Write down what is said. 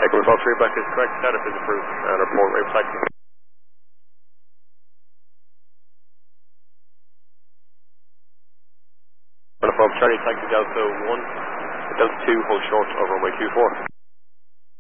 Echo Result 3 back is correct, setup is approved, and report rate cycling. From Charlie, taxi Delta 1, Delta 2, hold short over runway 24.